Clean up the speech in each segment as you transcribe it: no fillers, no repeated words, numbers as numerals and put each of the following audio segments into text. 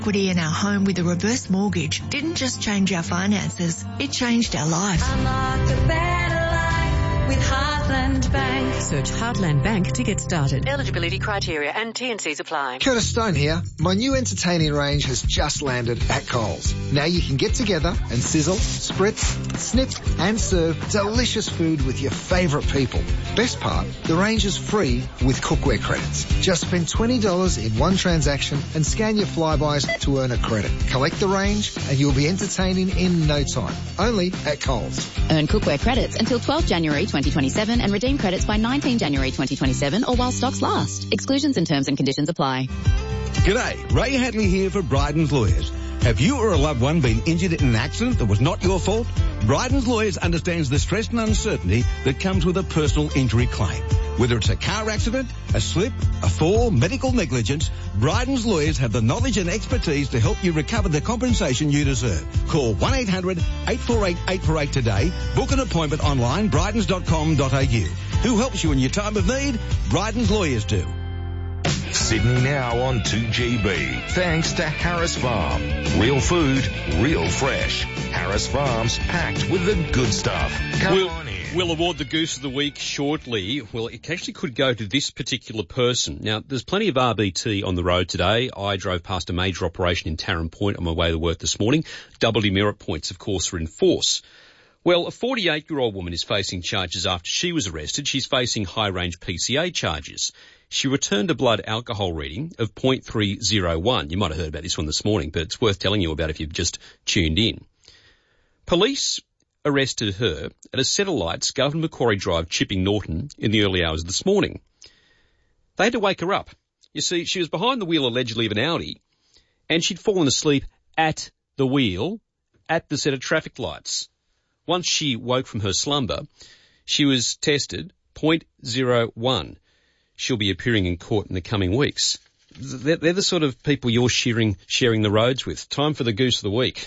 Equity in our home with a reverse mortgage didn't just change our finances, it changed our life. Unlock a better life with Heartland Bank. Search Heartland Bank to get started. Eligibility criteria and T&Cs apply. Curtis Stone here. My new entertaining range has just landed at Coles. Now you can get together and sizzle, spritz, snip and serve delicious food with your favourite people. Best part, the range is free with cookware credits. Just spend $20 in one transaction and scan your Flybys to earn a credit. Collect the range and you'll be entertaining in no time. Only at Coles. Earn cookware credits until 12 January 2027 and redeem credits by 19 January 2027 or while stocks last. Exclusions and terms and conditions apply. G'day, Ray Hadley here for Bryden's Lawyers. Have you or a loved one been injured in an accident that was not your fault? Bryden's Lawyers understands the stress and uncertainty that comes with a personal injury claim. Whether it's a car accident, a slip, a fall, medical negligence, Bryden's Lawyers have the knowledge and expertise to help you recover the compensation you deserve. Call 1-800-848-848 today. Book an appointment online, brydens.com.au. Who helps you in your time of need? Bryden's Lawyers do. Sydney now on 2GB. Thanks to Harris Farm. Real food, real fresh. Harris Farm's packed with the good stuff. Come on in. We'll award the Goose of the Week shortly. Well, it actually could go to this particular person. Now, there's plenty of RBT on the road today. I drove past a major operation in Tarrant Point on my way to work this morning. Double demerit points, of course, are in force. Well, a 48-year-old woman is facing charges after she was arrested. She's facing high-range PCA charges. She returned a blood alcohol reading of 0.301. You might have heard about this one this morning, but it's worth telling you about if you've just tuned in. Police arrested her at a set of lights, Governor Macquarie Drive, Chipping Norton, in the early hours of this morning. They had to wake her up. You see, she was behind the wheel allegedly of an Audi, and she'd fallen asleep at the wheel at the set of traffic lights. Once she woke from her slumber, she was tested 0.01. She'll be appearing in court in the coming weeks. They're the sort of people you're sharing the roads with. Time for the Goose of the Week.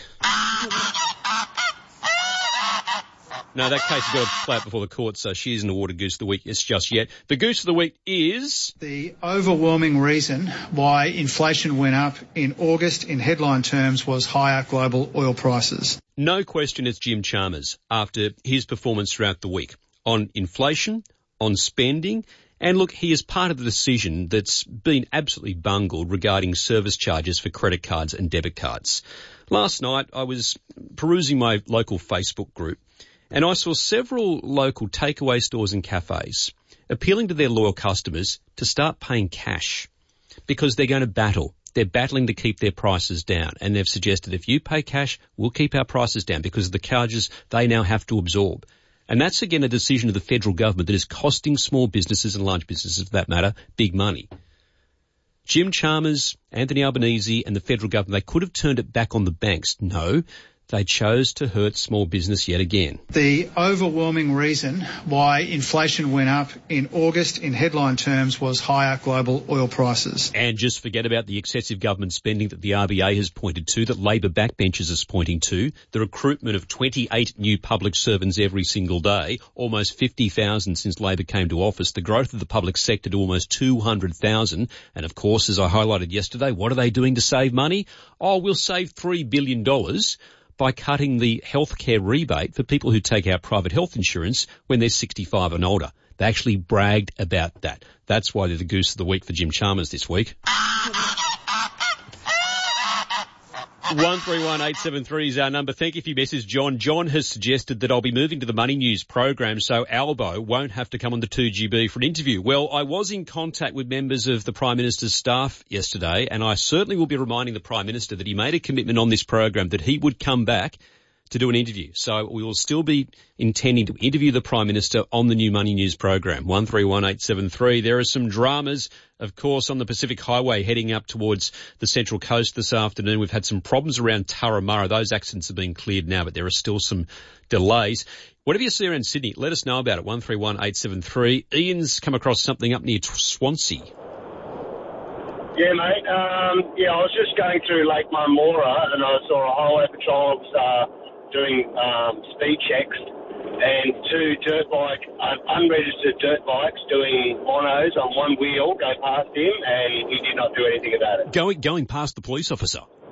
No, that case has got to play out before the court, so she isn't awarded Goose of the Week just yet. The Goose of the Week is... The overwhelming reason why inflation went up in August in headline terms was higher global oil prices. No question it's Jim Chalmers after his performance throughout the week on inflation, on spending, and look, he is part of the decision that's been absolutely bungled regarding service charges for credit cards and debit cards. Last night I was perusing my local Facebook group, and I saw several local takeaway stores and cafes appealing to their loyal customers to start paying cash because they're going to battle. They're battling to keep their prices down, and they've suggested if you pay cash, we'll keep our prices down because of the charges they now have to absorb. And that's, again, a decision of the federal government that is costing small businesses and large businesses, for that matter, big money. Jim Chalmers, Anthony Albanese and the federal government, they could have turned it back on the banks. No, they chose to hurt small business yet again. The overwhelming reason why inflation went up in August in headline terms was higher global oil prices. And just forget about the excessive government spending that the RBA has pointed to, that Labor backbenchers is pointing to, the recruitment of 28 new public servants every single day, almost 50,000 since Labor came to office, the growth of the public sector to almost 200,000. And of course, as I highlighted yesterday, what are they doing to save money? Oh, we'll save $3 billion by cutting the healthcare rebate for people who take out private health insurance when they're 65 and older. They actually bragged about that. That's why they're the Goose of the Week for Jim Chalmers this week. 131873 is our number. Thank you for your message, John. John has suggested that I'll be moving to the Money News program so Albo won't have to come on the 2GB for an interview. Well, I was in contact with members of the Prime Minister's staff yesterday, and I certainly will be reminding the Prime Minister that he made a commitment on this program that he would come back to do an interview. So we will still be intending to interview the Prime Minister on the new Money News program. 131873. There are some dramas, of course, on the Pacific Highway heading up towards the Central Coast this afternoon. We've had some problems around Turramurra. Those accidents have been cleared now, but there are still some delays. Whatever you see around Sydney, let us know about it. 131873. Ian's come across something up near Swansea. Yeah, mate. I was just going through Lake Marmora and I saw a highway patrols doing speed checks, and two unregistered dirt bikes doing monos on one wheel go past him, and he did not do anything about it. Going past the police officer?